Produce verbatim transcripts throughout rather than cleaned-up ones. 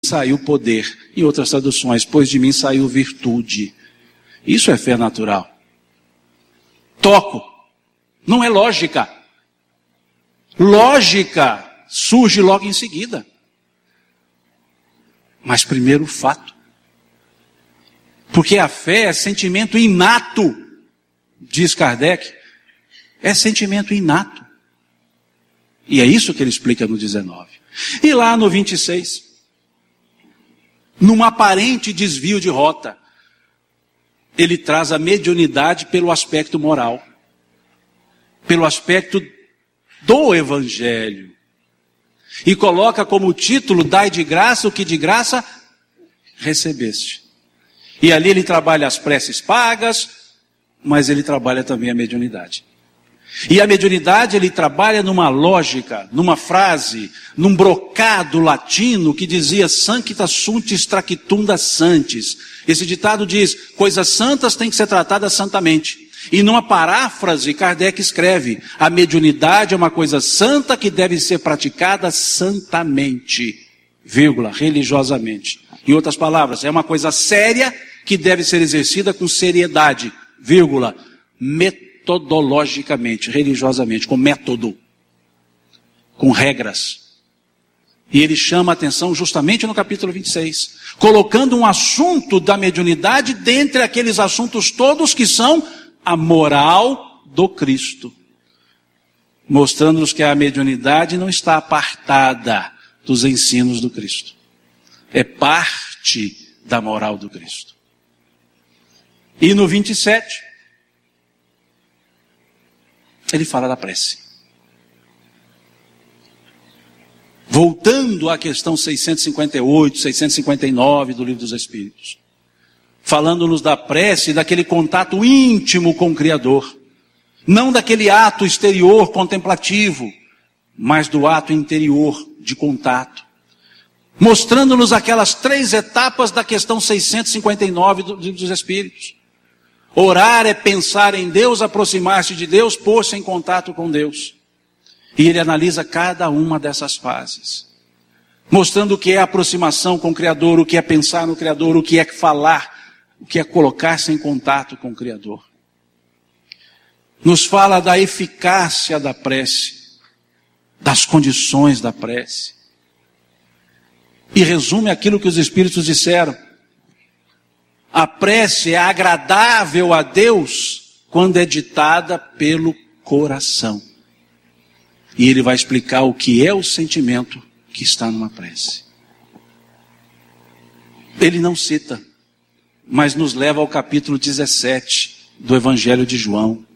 saiu poder. Em outras traduções, pois de mim saiu virtude. Isso é fé natural. Toco. Não é lógica. Lógica surge logo em seguida. Mas primeiro o fato. Porque a fé é sentimento inato, diz Kardec. É sentimento inato. E é isso que ele explica no dezenove. E lá no vinte e seis, num aparente desvio de rota, ele traz a mediunidade pelo aspecto moral, pelo aspecto do Evangelho. E coloca como título, dai de graça o que de graça recebeste. E ali ele trabalha as preces pagas, mas ele trabalha também a mediunidade. E a mediunidade ele trabalha numa lógica, numa frase, num brocado latino que dizia sancta sunt extractunda santis. Esse ditado diz, coisas santas têm que ser tratadas santamente. E numa paráfrase, Kardec escreve, a mediunidade é uma coisa santa que deve ser praticada santamente, vírgula, religiosamente. Em outras palavras, é uma coisa séria que deve ser exercida com seriedade, vírgula, metodologicamente, religiosamente, com método, com regras. E ele chama a atenção justamente no capítulo vinte e seis, colocando um assunto da mediunidade dentre aqueles assuntos todos que são a moral do Cristo. Mostrando-nos que a mediunidade não está apartada dos ensinos do Cristo. É parte da moral do Cristo. E no vinte e sete, ele fala da prece. Voltando à questão seiscentos e cinquenta e oito, seiscentos e cinquenta e nove do Livro dos Espíritos. Falando-nos da prece, daquele contato íntimo com o Criador. Não daquele ato exterior contemplativo, mas do ato interior de contato. Mostrando-nos aquelas três etapas da questão seiscentos e cinquenta e nove do Livro dos Espíritos. Orar é pensar em Deus, aproximar-se de Deus, pôr-se em contato com Deus. E ele analisa cada uma dessas fases. Mostrando o que é aproximação com o Criador, o que é pensar no Criador, o que é falar, o que é colocar-se em contato com o Criador. Nos fala da eficácia da prece, das condições da prece. E resume aquilo que os Espíritos disseram. A prece é agradável a Deus quando é ditada pelo coração. E ele vai explicar o que é o sentimento que está numa prece. Ele não cita, mas nos leva ao capítulo dezessete do Evangelho de João.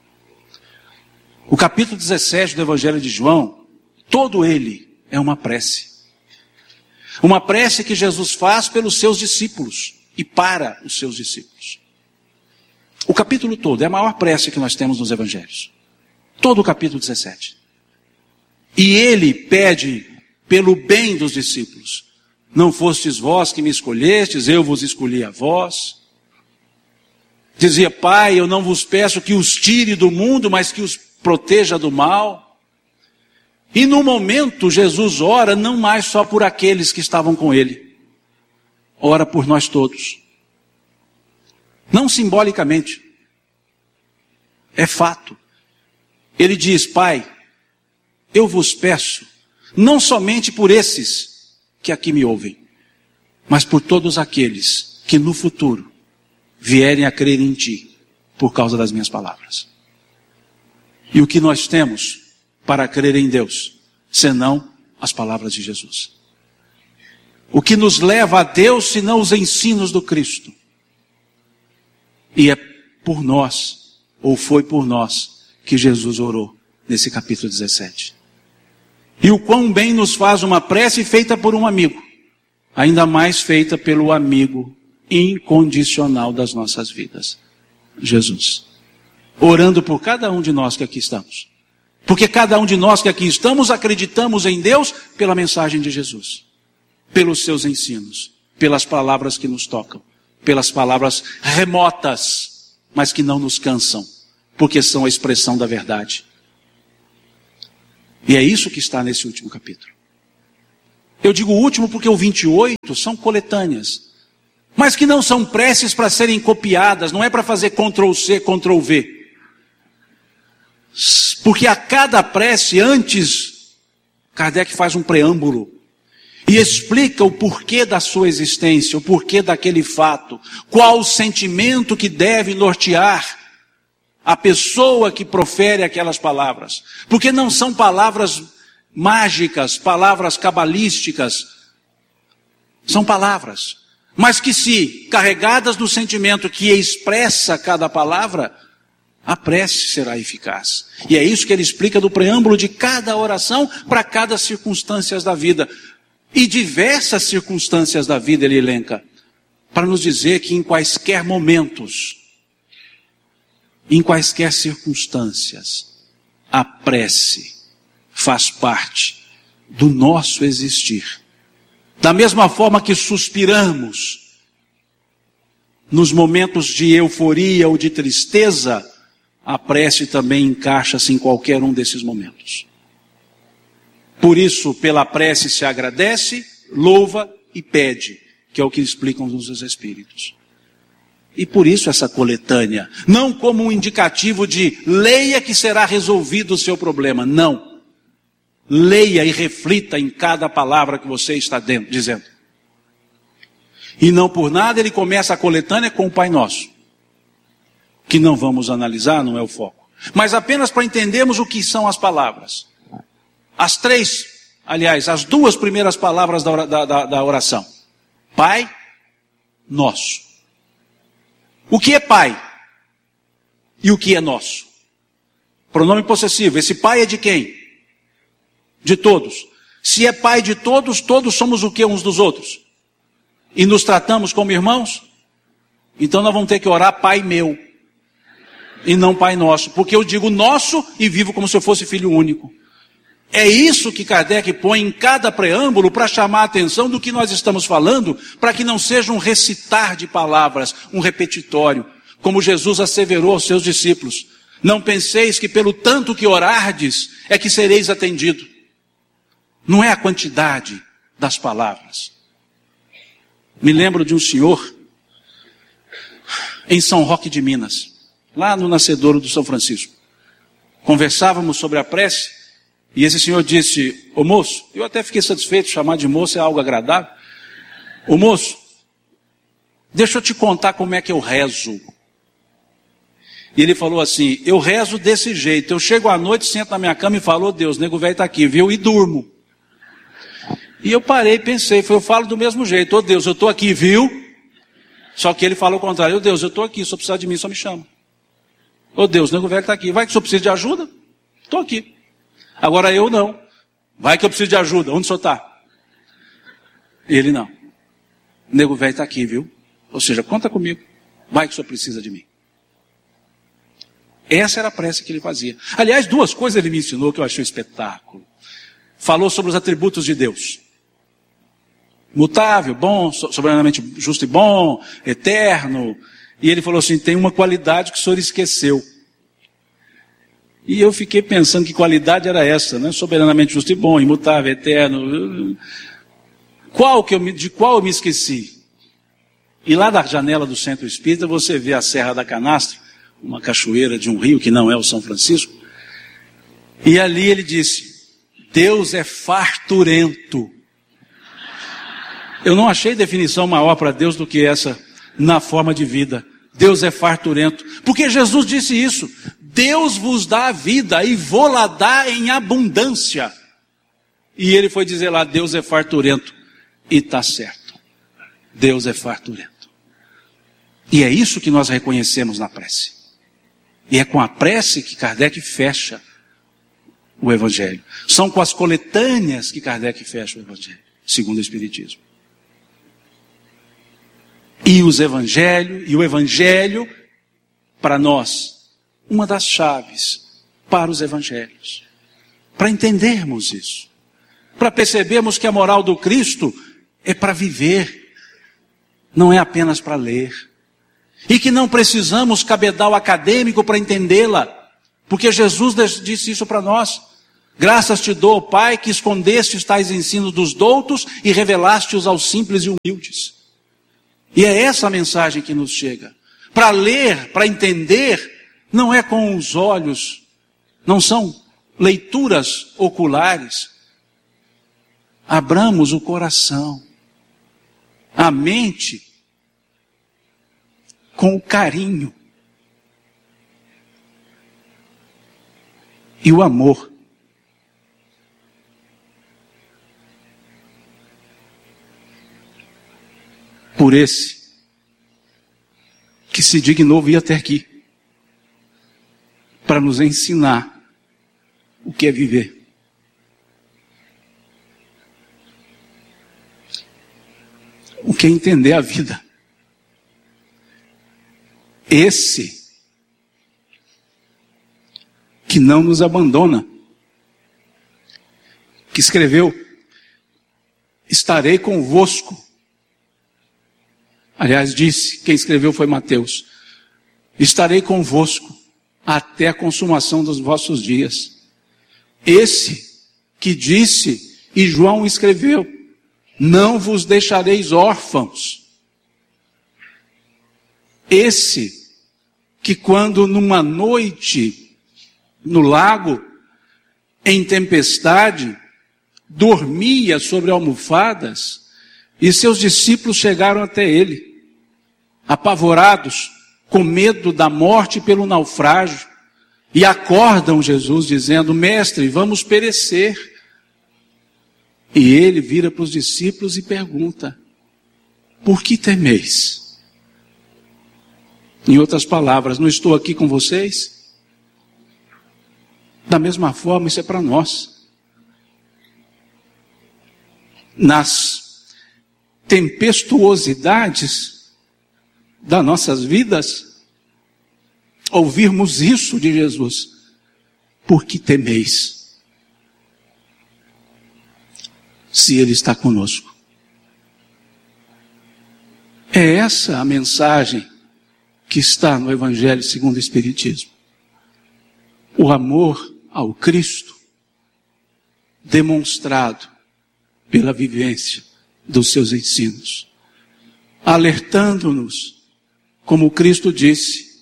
O capítulo dezessete do Evangelho de João, todo ele é uma prece. Uma prece que Jesus faz pelos seus discípulos e para os seus discípulos. O capítulo todo é a maior prece que nós temos nos Evangelhos. Todo o capítulo dezessete. E ele pede pelo bem dos discípulos. Não fostes vós que me escolhestes, eu vos escolhi a vós. Dizia, Pai, eu não vos peço que os tire do mundo, mas que os proteja do mal. E no momento Jesus ora não mais só por aqueles que estavam com ele. Ora por nós todos. Não simbolicamente. É fato. Ele diz, Pai, eu vos peço, não somente por esses que aqui me ouvem, mas por todos aqueles que no futuro vierem a crer em Ti, por causa das minhas palavras. E o que nós temos para crer em Deus, senão as palavras de Jesus? O que nos leva a Deus, senão os ensinos do Cristo? E é por nós, ou foi por nós, que Jesus orou nesse capítulo dezessete. E o quão bem nos faz uma prece feita por um amigo, ainda mais feita pelo amigo incondicional das nossas vidas, Jesus. Orando por cada um de nós que aqui estamos. Porque cada um de nós que aqui estamos acreditamos em Deus pela mensagem de Jesus. Pelos seus ensinos, pelas palavras que nos tocam, pelas palavras remotas, mas que não nos cansam, porque são a expressão da verdade. E é isso que está nesse último capítulo. Eu digo o último porque o vinte e oito são coletâneas, mas que não são preces para serem copiadas, não é para fazer control C, control V. Porque a cada prece, antes, Kardec faz um preâmbulo e explica o porquê da sua existência, o porquê daquele fato, qual o sentimento que deve nortear a pessoa que profere aquelas palavras. Porque não são palavras mágicas, palavras cabalísticas, são palavras, mas que se carregadas do sentimento que expressa cada palavra, a prece será eficaz. E é isso que ele explica do preâmbulo de cada oração para cada circunstância da vida. E diversas circunstâncias da vida ele elenca, para nos dizer que em quaisquer momentos, em quaisquer circunstâncias, a prece faz parte do nosso existir. Da mesma forma que suspiramos nos momentos de euforia ou de tristeza, a prece também encaixa-se em qualquer um desses momentos. Por isso, pela prece se agradece, louva e pede, que é o que explicam os Espíritos. E por isso essa coletânea, não como um indicativo de leia que será resolvido o seu problema, não. Leia e reflita em cada palavra que você está dentro, dizendo. E não por nada ele começa a coletânea com o Pai Nosso, que não vamos analisar, não é o foco. Mas apenas para entendermos o que são as palavras. As três, aliás, as duas primeiras palavras da, da, da oração. Pai Nosso. O que é Pai? E o que é nosso? Pronome possessivo. Esse Pai é de quem? De todos. Se é Pai de todos, todos somos o que uns dos outros? E nos tratamos como irmãos? Então nós vamos ter que orar Pai meu. E não Pai nosso. Porque eu digo nosso e vivo como se eu fosse filho único. É isso que Kardec põe em cada preâmbulo para chamar a atenção do que nós estamos falando, para que não seja um recitar de palavras, um repetitório, como Jesus asseverou aos seus discípulos. Não penseis que pelo tanto que orardes é que sereis atendido. Não é a quantidade das palavras. Me lembro de um senhor em São Roque de Minas, lá no nascedouro do São Francisco. Conversávamos sobre a prece. E esse senhor disse, ô moço, eu até fiquei satisfeito, chamar de moço é algo agradável. Ô moço, deixa eu te contar como é que eu rezo. E ele falou assim, eu rezo desse jeito, eu chego à noite, sento na minha cama e falo, ô Deus, o nego velho está aqui, viu? E durmo. E eu parei e pensei, eu falo do mesmo jeito, ô Deus, eu estou aqui, viu? Só que ele falou o contrário, ô Deus, eu estou aqui, se eu precisar de mim, só me chama. Ô Deus, o nego velho está aqui, vai que o senhor precisa de ajuda? Estou aqui. Agora eu não. Vai que eu preciso de ajuda. Onde o senhor está? Ele não. O nego velho está aqui, viu? Ou seja, conta comigo. Vai que o senhor precisa de mim. Essa era a prece que ele fazia. Aliás, duas coisas ele me ensinou que eu achei um espetáculo. Falou sobre os atributos de Deus. Mutável, bom, soberanamente justo e bom, eterno. E ele falou assim, tem uma qualidade que o senhor esqueceu. E eu fiquei pensando que qualidade era essa, né? Soberanamente justo e bom, imutável, eterno. Qual que eu me, de qual eu me esqueci? E lá da janela do Centro Espírita você vê a Serra da Canastra, uma cachoeira de um rio que não é o São Francisco. E ali ele disse, Deus é farturento. Eu não achei definição maior para Deus do que essa na forma de vida. Deus é farturento. Porque Jesus disse isso. Deus vos dá a vida e vou-la dar em abundância. E ele foi dizer lá, Deus é farturento. E está certo. Deus é farturento. E é isso que nós reconhecemos na prece. E é com a prece que Kardec fecha o Evangelho. São com as coletâneas que Kardec fecha o Evangelho, segundo o Espiritismo. E os Evangelhos, e o Evangelho, para nós, uma das chaves para os Evangelhos. Para entendermos isso. Para percebermos que a moral do Cristo é para viver, não é apenas para ler. E que não precisamos cabedal acadêmico para entendê-la, porque Jesus disse isso para nós. Graças te dou, Pai, que escondeste tais ensinos dos doutos e revelaste-os aos simples e humildes. E é essa a mensagem que nos chega. Para ler, para entender, não é com os olhos, não são leituras oculares. Abramos o coração, a mente, com o carinho e o amor. Por esse que se dignou vir até aqui para nos ensinar o que é viver. O que é entender a vida. Esse que não nos abandona, que escreveu: estarei convosco. Aliás, disse, quem escreveu foi Mateus: estarei convosco até a consumação dos vossos dias. Esse que disse, e João escreveu: não vos deixareis órfãos. Esse que quando numa noite no lago, em tempestade, dormia sobre almofadas, e seus discípulos chegaram até ele, apavorados, com medo da morte pelo naufrágio, e acordam Jesus dizendo: mestre, vamos perecer. E ele vira para os discípulos e pergunta: por que temeis? Em outras palavras, não estou aqui com vocês? Da mesma forma, isso é para nós. Nas tempestuosidades das nossas vidas, ouvirmos isso de Jesus: por que temeis? Se Ele está conosco. É essa a mensagem que está no Evangelho segundo o Espiritismo. O amor ao Cristo demonstrado pela vivência dos seus ensinos, alertando-nos, como Cristo disse,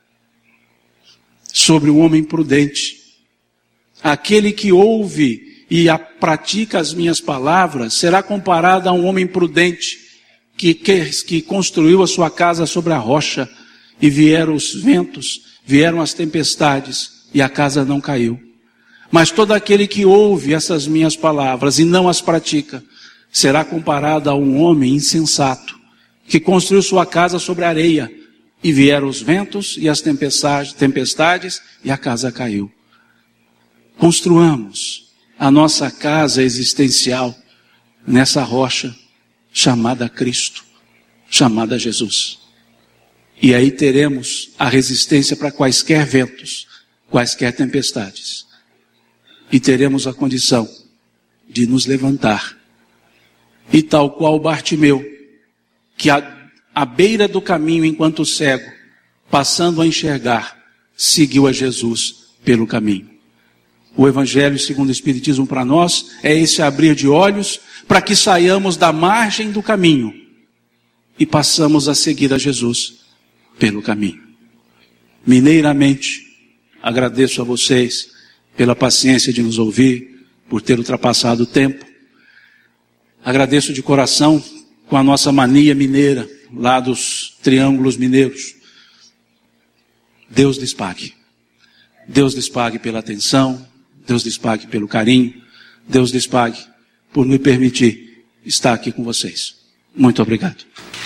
sobre o homem prudente, aquele que ouve e a pratica as minhas palavras, será comparado a um homem prudente, que, que, que construiu a sua casa sobre a rocha, e vieram os ventos, vieram as tempestades, e a casa não caiu. Mas todo aquele que ouve essas minhas palavras e não as pratica, será comparado a um homem insensato, que construiu sua casa sobre a areia, e vieram os ventos e as tempestades, tempestades e a casa caiu. Construamos a nossa casa existencial nessa rocha chamada Cristo, chamada Jesus. E aí teremos a resistência para quaisquer ventos, quaisquer tempestades. E teremos a condição de nos levantar. E tal qual Bartimeu, que à, à beira do caminho enquanto cego, passando a enxergar, seguiu a Jesus pelo caminho. O Evangelho segundo o Espiritismo para nós é esse abrir de olhos para que saiamos da margem do caminho e passamos a seguir a Jesus pelo caminho. Mineiramente, agradeço a vocês pela paciência de nos ouvir, por ter ultrapassado o tempo. Agradeço de coração com a nossa mania mineira, lá dos triângulos mineiros. Deus lhes pague. Deus lhes pague pela atenção, Deus lhes pague pelo carinho, Deus lhes pague por me permitir estar aqui com vocês. Muito obrigado.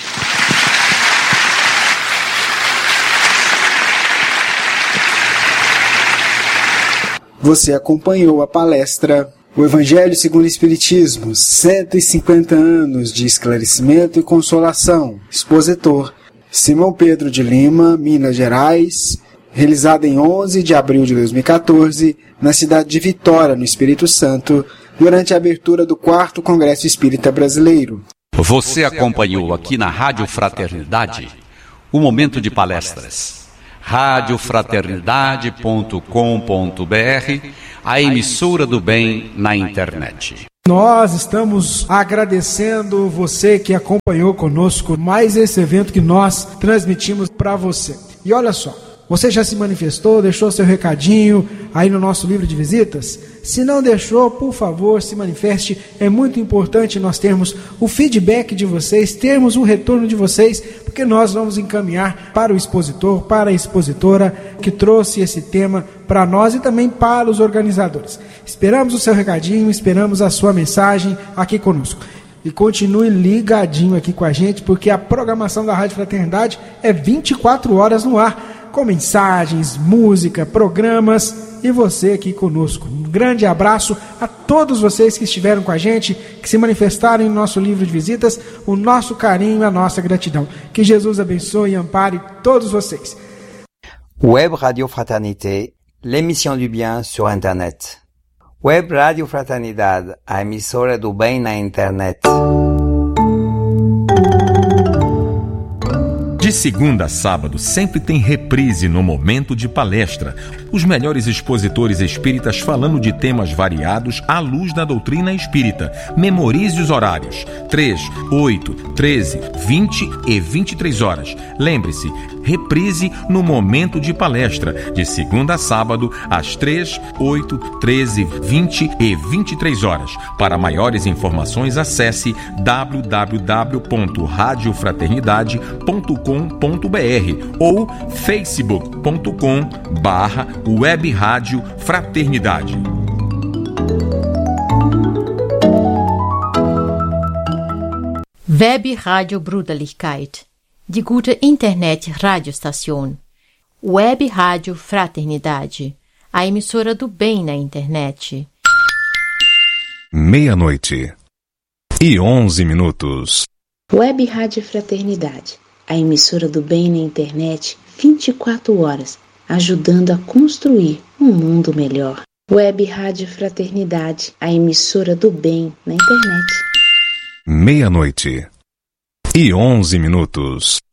Você acompanhou a palestra O Evangelho segundo o Espiritismo, cento e cinquenta anos de esclarecimento e consolação. Expositor Simão Pedro de Lima, Minas Gerais, realizada em onze de abril de dois mil e quatorze, na cidade de Vitória, no Espírito Santo, durante a abertura do quarto Congresso Espírita Brasileiro. Você acompanhou aqui na Rádio Fraternidade o momento de palestras. rádio fraternidade ponto com ponto br, a emissora do bem na internet. Nós estamos agradecendo você que acompanhou conosco mais esse evento que nós transmitimos para você. E olha só, você já se manifestou, deixou seu recadinho aí no nosso livro de visitas? Se não deixou, por favor, se manifeste. É muito importante nós termos o feedback de vocês, termos um retorno de vocês, porque nós vamos encaminhar para o expositor, para a expositora que trouxe esse tema para nós e também para os organizadores. Esperamos o seu recadinho, esperamos a sua mensagem aqui conosco. E continue ligadinho aqui com a gente, porque a programação da Rádio Fraternidade é vinte e quatro horas no ar, com mensagens, música, programas e você aqui conosco. Um grande abraço a todos vocês que estiveram com a gente, que se manifestaram no nosso livro de visitas, o nosso carinho e a nossa gratidão. Que Jesus abençoe e ampare todos vocês. Web Radio Fraternité, l'émission du bien sur Internet. Web Radio Fraternidade, a emissora do bem na internet. De segunda a sábado, sempre tem reprise no momento de palestra. Os melhores expositores espíritas falando de temas variados à luz da doutrina espírita. Memorize os horários: três, oito, treze, vinte e vinte e três horas. Lembre-se, reprise no momento de palestra, de segunda a sábado, às três, oito, treze, vinte e vinte e três horas. Para maiores informações, acesse w w w ponto rádio fraternidade ponto com ponto br ou facebook ponto com barra web rádio fraternidade. Web Radio Bruderlichkeit, die gute Internet-Radiostation. Web Rádio Fraternidade, a emissora do bem na internet. Meia-noite e onze minutos. Web Rádio Fraternidade, a emissora do bem na internet, vinte e quatro horas, ajudando a construir um mundo melhor. Web Rádio Fraternidade, a emissora do bem na internet. Meia-noite e onze minutos.